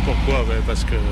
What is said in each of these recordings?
Pourquoi ? Parce que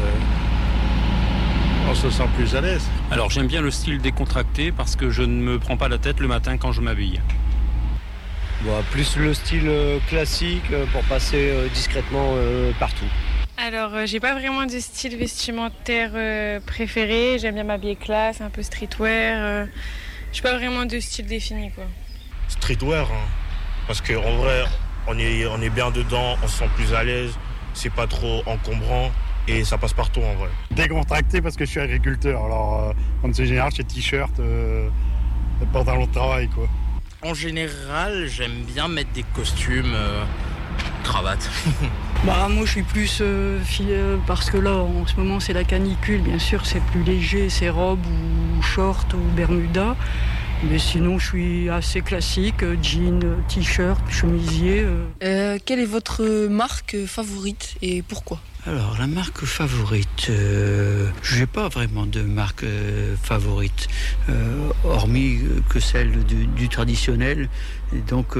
on se sent plus à l'aise. Alors j'aime bien le style décontracté parce que je ne me prends pas la tête le matin quand je m'habille. Bon, plus le style classique pour passer discrètement partout. Alors j'ai pas vraiment de style vestimentaire préféré. J'aime bien m'habiller classe, un peu streetwear. J'ai pas vraiment de style défini quoi. Streetwear, hein. Parce qu'en vrai on est bien dedans, on se sent plus à l'aise, c'est pas trop encombrant. Et ça passe partout en vrai. Décontracté parce que je suis agriculteur. Alors, en général, c'est t-shirt, pantalon de travail, quoi. En général, j'aime bien mettre des costumes, cravate. Moi, je suis plus parce que là, en ce moment, c'est la canicule. Bien sûr, c'est plus léger, c'est robe ou short ou bermuda. Mais sinon, je suis assez classique, jean, t-shirt, chemisier. Quelle est votre marque favorite et pourquoi ? Alors, la marque favorite, je n'ai pas vraiment de marque favorite, hormis que celle du traditionnel. Et donc,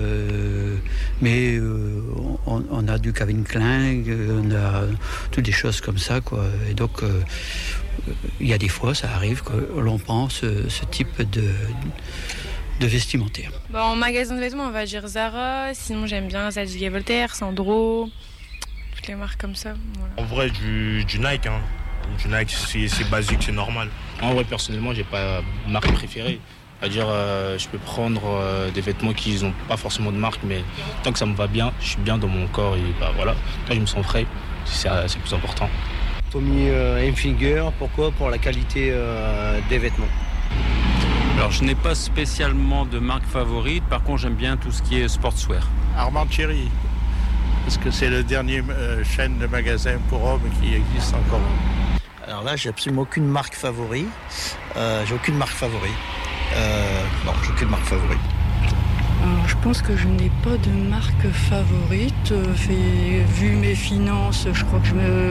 mais on a du Calvin Klein, on a toutes des choses comme ça, quoi. Et donc, il y a des fois, ça arrive que l'on prend ce type de vestimentaire. En magasin de vêtements, on va dire Zara. Sinon, j'aime bien Zadig & Voltaire, Sandro. Les marques comme ça. Voilà. En vrai, du Nike, hein. Du Nike, c'est basique, c'est normal. En vrai, personnellement, j'ai pas de marque préférée. C'est-à-dire, je peux prendre des vêtements qui n'ont pas forcément de marque, mais tant que ça me va bien, je suis bien dans mon corps et voilà. Quand je me sens frais, c'est le plus important. Tommy Hilfiger, pourquoi ? Pour la qualité des vêtements. Alors, je n'ai pas spécialement de marque favorite. Par contre, j'aime bien tout ce qui est sportswear. Armand Cherry. Parce que c'est le dernier chaîne de magasins pour hommes qui existe encore. Alors là, j'ai absolument aucune marque favorite. J'ai aucune marque favorite. J'ai aucune marque favorite. Alors, je pense que je n'ai pas de marque favorite. Vu mes finances, je crois que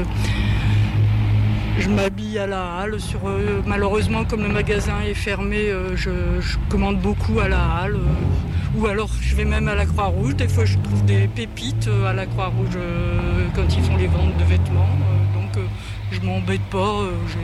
je m'habille à la halle. Malheureusement, comme le magasin est fermé, je commande beaucoup à la halle. Ou alors je vais même à la Croix-Rouge. Des fois je trouve des pépites à la Croix-Rouge quand ils font les ventes de vêtements. Donc je m'embête pas.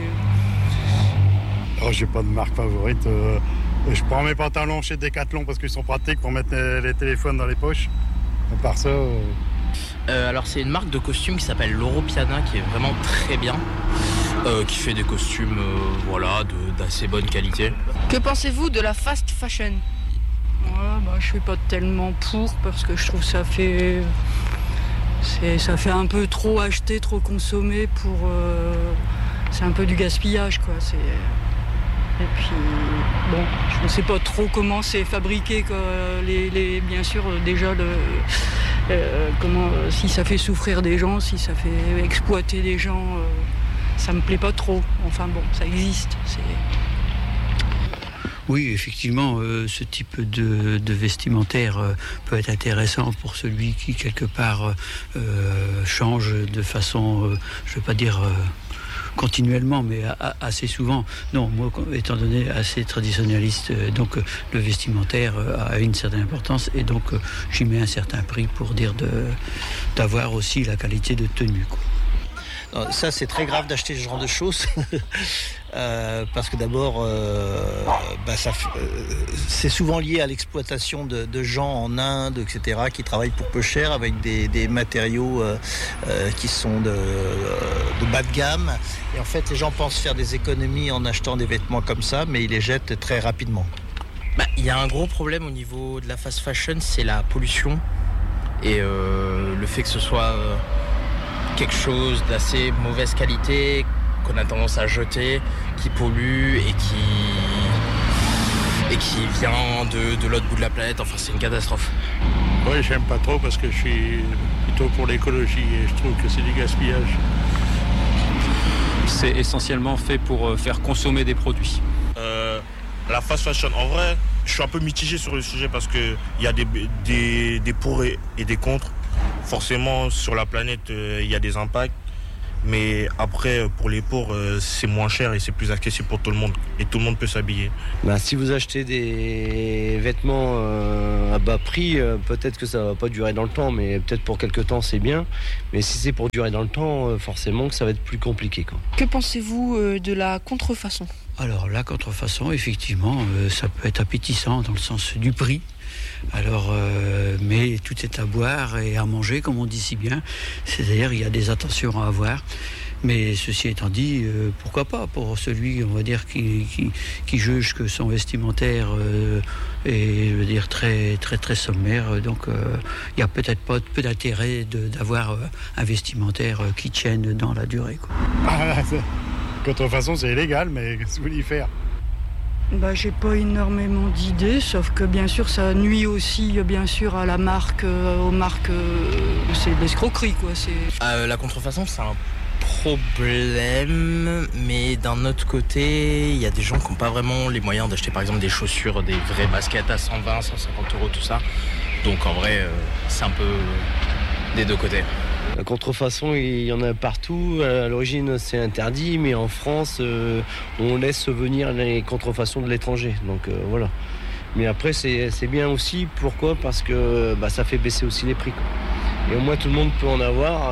J'ai pas de marque favorite. Je prends mes pantalons chez Decathlon parce qu'ils sont pratiques pour mettre les téléphones dans les poches. À part ça... Alors c'est une marque de costumes qui s'appelle Loro Piana qui est vraiment très bien. Qui fait des costumes d'assez bonne qualité. Que pensez-vous de la fast fashion ? Je suis pas tellement pour parce que je trouve ça fait un peu trop acheter, trop consommer pour c'est un peu du gaspillage quoi. Et puis je ne sais pas trop comment c'est fabriqué quoi. Bien sûr déjà si ça fait souffrir des gens, si ça fait exploiter des gens, ça me plaît pas trop. Enfin ça existe. Oui, effectivement, ce type de vestimentaire peut être intéressant pour celui qui, quelque part, change de façon, je ne veux pas dire continuellement, mais assez souvent. Non, moi, étant donné assez traditionnaliste, donc le vestimentaire a une certaine importance et donc j'y mets un certain prix pour dire d'avoir aussi la qualité de tenue, quoi. Ça, c'est très grave d'acheter ce genre de choses. Parce que d'abord, c'est souvent lié à l'exploitation de gens en Inde, etc., qui travaillent pour peu cher avec des matériaux qui sont de bas de gamme. Et en fait, les gens pensent faire des économies en achetant des vêtements comme ça, mais ils les jettent très rapidement. Il y a un gros problème au niveau de la fast fashion, c'est la pollution et le fait que ce soit quelque chose d'assez mauvaise qualité, qu'on a tendance à jeter, qui pollue et qui vient de l'autre bout de la planète. Enfin, c'est une catastrophe. Oui, j'aime pas trop parce que je suis plutôt pour l'écologie et je trouve que c'est du gaspillage. C'est essentiellement fait pour faire consommer des produits. La fast fashion, en vrai, je suis un peu mitigé sur le sujet parce qu'il y a des pour et des contre. Forcément, sur la planète, il y a des impacts. Mais après, pour les pauvres, c'est moins cher et c'est plus accessible pour tout le monde. Et tout le monde peut s'habiller. Si vous achetez des vêtements à bas prix, peut-être que ça va pas durer dans le temps, mais peut-être pour quelques temps c'est bien. Mais si c'est pour durer dans le temps, forcément que ça va être plus compliqué, quoi. Que pensez-vous de la contrefaçon ? Alors la contrefaçon, effectivement, ça peut être appétissant dans le sens du prix. Alors, mais tout est à boire et à manger, comme on dit si bien. C'est-à-dire, il y a des attentions à avoir. Mais ceci étant dit, pourquoi pas pour celui, on va dire, qui juge que son vestimentaire est, je veux dire, très très très sommaire. Donc, il y a peut-être pas peu d'intérêt d'avoir un vestimentaire qui tienne dans la durée, quoi. Contrefaçon, c'est illégal, mais qu'est-ce que vous voulez y faire ? J'ai pas énormément d'idées, sauf que bien sûr ça nuit aussi bien sûr à la marque, aux marques, c'est de l'escroquerie, quoi. La contrefaçon, c'est un problème, mais d'un autre côté, il y a des gens qui n'ont pas vraiment les moyens d'acheter par exemple des chaussures, des vraies baskets à 120, 150 euros, tout ça. Donc en vrai, c'est un peu des deux côtés. La contrefaçon, il y en a partout. À l'origine, c'est interdit, mais en France, on laisse venir les contrefaçons de l'étranger. Donc voilà. Mais après, c'est bien aussi. Pourquoi ? Parce que ça fait baisser aussi les prix, quoi. Et au moins, tout le monde peut en avoir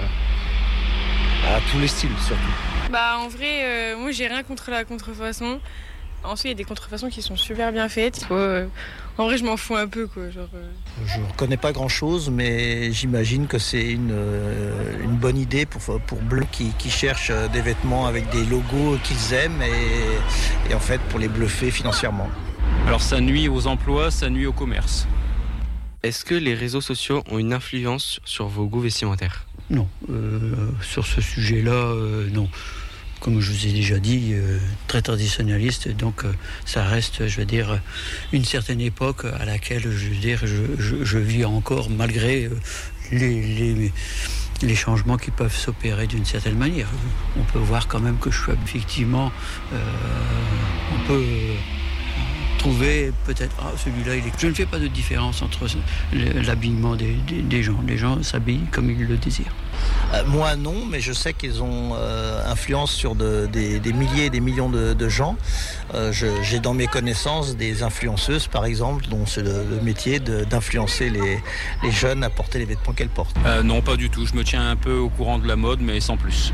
à tous les styles, surtout. En vrai, moi, j'ai rien contre la contrefaçon. Ensuite, il y a des contrefaçons qui sont super bien faites. En vrai, je m'en fous un peu, quoi. Je ne connais pas grand-chose, mais j'imagine que c'est une bonne idée pour Bleu qui cherchent des vêtements avec des logos qu'ils aiment et en fait pour les bluffer financièrement. Alors ça nuit aux emplois, ça nuit au commerce. Est-ce que les réseaux sociaux ont une influence sur vos goûts vestimentaires ? Non, sur ce sujet-là, non. Comme je vous ai déjà dit, très traditionnaliste, donc ça reste, je veux dire, une certaine époque à laquelle, je veux dire, je vis encore malgré les changements qui peuvent s'opérer d'une certaine manière. On peut voir quand même que je suis effectivement, on peut trouver peut-être, celui-là, je ne fais pas de différence entre l'habillement des gens. Les gens s'habillent comme ils le désirent. Moi non, mais je sais qu'ils ont influence sur des milliers et des millions de gens. J'ai dans mes connaissances des influenceuses, par exemple, dont c'est le métier d'influencer les jeunes à porter les vêtements qu'elles portent. Non, pas du tout. Je me tiens un peu au courant de la mode, mais sans plus.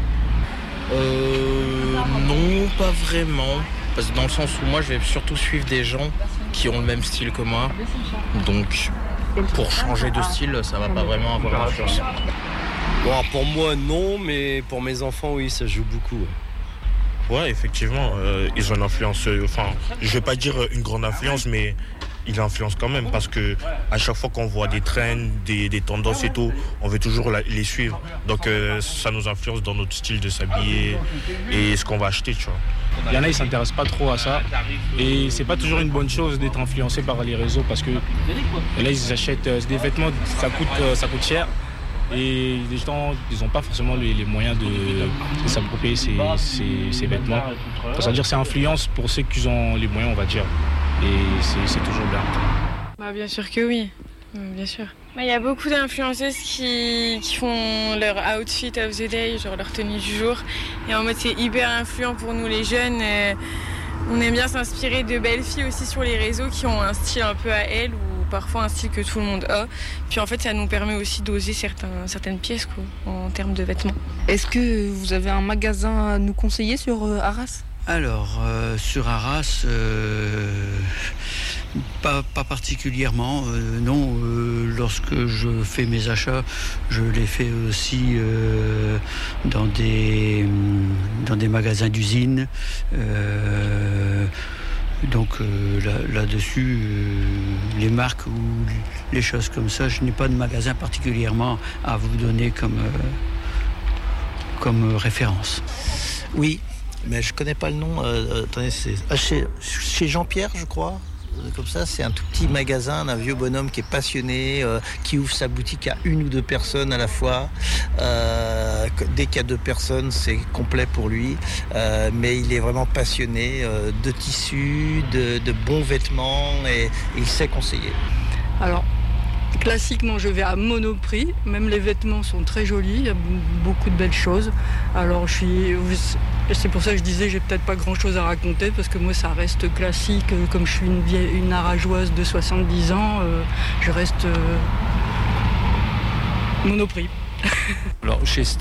Non, pas vraiment. Parce que dans le sens où moi, je vais surtout suivre des gens qui ont le même style que moi. Donc, pour changer de style, ça va pas vraiment avoir d'influence. Bon, pour moi, non, mais pour mes enfants, oui, ça joue beaucoup. Ouais, effectivement, ils ont une influence, je vais pas dire une grande influence, mais ils influencent quand même parce que à chaque fois qu'on voit des trends, des tendances et tout, on veut toujours les suivre. Donc ça nous influence dans notre style de s'habiller et ce qu'on va acheter, tu vois. Il y en a, ils s'intéressent pas trop à ça. Et c'est pas toujours une bonne chose d'être influencé par les réseaux parce que là, ils achètent des vêtements, ça coûte cher. Et les gens, ils n'ont pas forcément les moyens de s'approprier ces vêtements. C'est-à-dire que c'est influence pour ceux qui ont les moyens, on va dire. Et c'est toujours bien. Bien sûr que oui, bien sûr. Il y a beaucoup d'influenceuses qui font leur outfit of the day, genre leur tenue du jour. Et en mode, c'est hyper influent pour nous les jeunes. On aime bien s'inspirer de belles filles aussi sur les réseaux qui ont un style un peu à elles ou parfois un style que tout le monde a. Puis en fait, ça nous permet aussi d'oser certaines pièces, quoi, en termes de vêtements. Est-ce que vous avez un magasin à nous conseiller sur Arras ? Alors, sur Arras, pas particulièrement, non. Lorsque je fais mes achats, je les fais aussi dans des magasins d'usine. Donc là-dessus, les marques ou les choses comme ça, je n'ai pas de magasin particulièrement à vous donner comme référence. Oui. Mais je connais pas le nom. Attendez, c'est chez Jean-Pierre, je crois. Comme ça, c'est un tout petit magasin d'un vieux bonhomme qui est passionné, qui ouvre sa boutique à 1 ou 2 personnes à la fois. Dès qu'il y a 2 personnes, c'est complet pour lui. Mais il est vraiment passionné de tissus, de bons vêtements et il sait conseiller. Alors, Classiquement, je vais à Monoprix. Même les vêtements sont très jolis. Il y a beaucoup de belles choses. Alors, c'est pour ça que je disais, j'ai peut-être pas grand-chose à raconter parce que moi, ça reste classique. Comme je suis une arageoise de 70 ans, je reste Monoprix. Alors, chez